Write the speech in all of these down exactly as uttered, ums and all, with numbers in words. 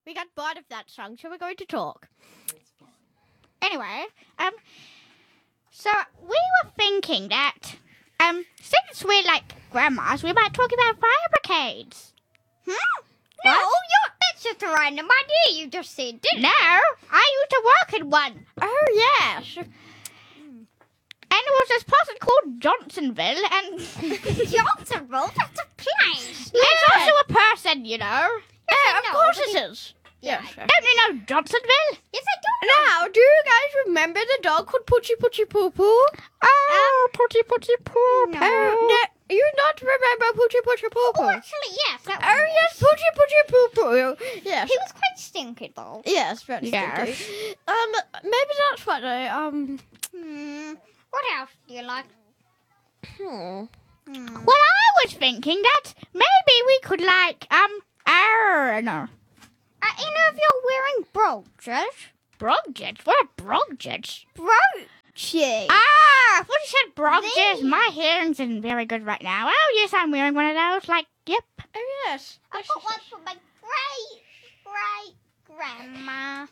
We got bored of that song, so we're going to talk. Anyway, um, so we were thinking that, um, since we're like grandmas, we might talk about fire brigades. Hmm? No, you're, that's just a random idea you just said, didn't No, I used to work in one. Oh, yes. And it was this person called Johnsonville, and Johnsonville? That's a place. it's also a person, you know. Yeah, I of know, course but it is. Yeah, Yes. Don't you know Johnsonville? Yes, I do know. Now, do you guys remember the dog called Poochie Poochie Poo Poo? Oh, putty putty poo No. Oh, no, you not remember Poochie Poochie Poo Oh, Poo? actually, yes. That Oh, was yes, Poochie Poochie Poo Poo. Yes. He was quite stinky, though. Yes, very Yes. stinky. Um, maybe that's funny. Um, Hmm. What else do you like? hmm. Hmm. Well, I was thinking that maybe we could like, um, I don't know. Uh, you know, if you're wearing brooches. Brogets? What are brogets? Brooches. Ah, I thought you said brogets. These. My hearing's isn't very good right now. Oh, yes, I'm wearing one of those. Like, yep. Oh, yes. I've got one for my great, great grandma.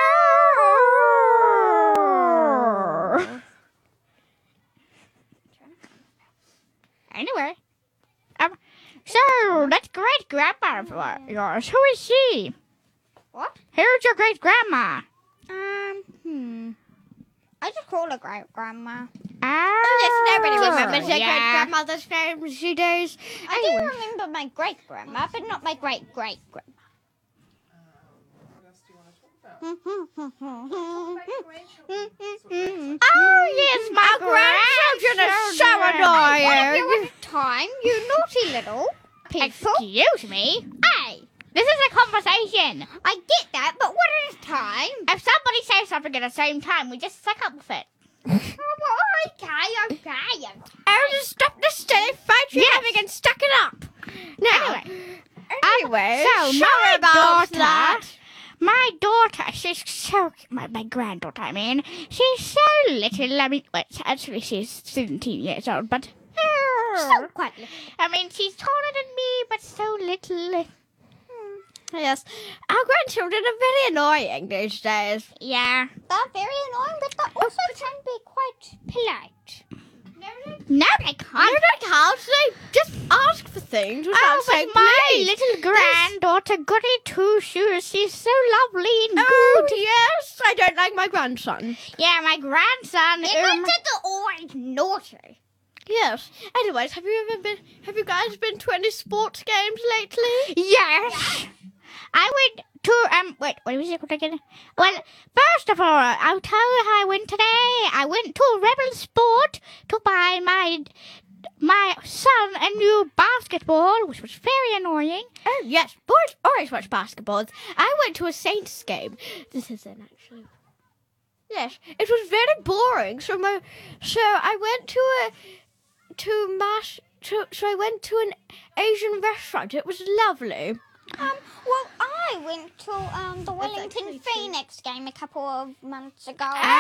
Oh. Anyway, um, so that's great grandma of yours. Who is she? What? Who's your great grandma? Um, hmm. I just call her great grandma. Oh, Yes, nobody remembers their yeah. great-grandmother's fancy days. I do remember my great grandma, but not my great great grandma. Oh, yes, my Our grandchildren are so What annoying. if you at a time, you naughty little people? Excuse me. Hey, This is a conversation. I get that, but what at a time? If somebody says something at the same time, we just suck up with it. Oh, well, okay, okay, okay. Oh, just stop the silly fight you're Yes. having and stuck it up. Now, Anyway, anyway, so sorry my about daughter, that. my daughter, she's so, my, my granddaughter, I mean, she's so little. I mean, well, actually, she's seventeen years old, but, So quite little. I mean, she's taller than me, but so little. Yes, our grandchildren are very annoying these days. Yeah. They're very annoying, but they also can be quite polite. No, they can't. No, they can't. They just ask for things without Oh, but saying my please. little granddaughter, Goody Two Shoes, she's so lovely and Oh, good. yes. I don't like my grandson. Yeah, my grandson. It um, means it's always naughty. Yes. Anyways, have you ever been? Have you guys been to any sports games lately? Yes. I went to, um, wait, what was it called again? Well, first of all, I'll tell you how I went today. I went to Rebel Sport to buy my, my son a new basketball, which was very annoying. Oh, yes. Boys always watch basketballs. I went to a Saints game. This isn't actually. Yes, it was very boring. So my, so I went to a, to mass. To, so I went to an Asian restaurant. It was lovely. Um, well, I went to um the That's Wellington actually true. Phoenix game a couple of months ago. Ah!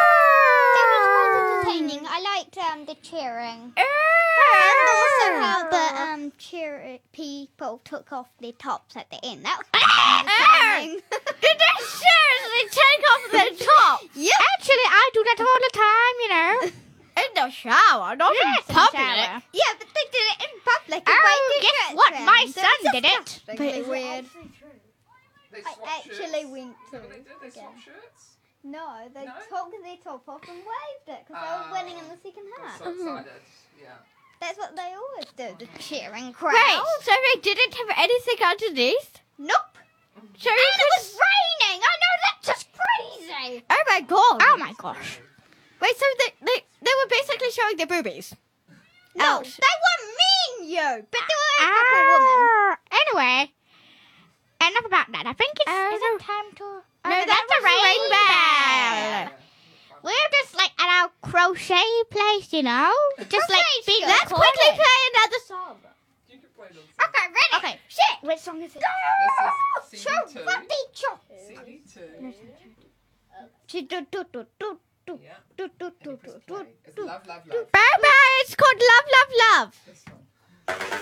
It was quite entertaining. I liked um the cheering. And also how the um cheer people took off their tops at the end. That was quite entertaining. Did they seriously take off their top? Yep. Actually, I do that all the time, you know. In the shower, not Yes, in in the public. shower. Yeah, but they did it in public. Oh, guess what? My son did it. Disgustingly weird. They I swap actually shirts. went to. Haven't they did? They swap shirts? No, they No? took their top off and waved it because they Ah. were winning in the second Got half. so excited. Yeah. That's what they always do, the cheering crowd. Wait, so they didn't have anything underneath? Nope. So And you it could- was raining. I know, that's just crazy. Oh my god. Oh my gosh. Wait, so they, they, they were basically showing their boobies. No, Ouch. they weren't mean you, but they were a couple women. Ah, anyway, enough about that. I think it's Oh, is no. it time to. No, Oh, that's a rain bell. We're just like at our crochet place, you know? Just like Crochet being school. Let's quickly recorded. play another song. You can play those. Okay, ready? Okay. Shit. Which song is it? This is Show C D two. what they chop. C D two. Do, do, do, do, do, do, Yeah. do, do, And you do, press do, play. It's do. love, love, love. Bye bye. It's called Love, Love, Love. This one.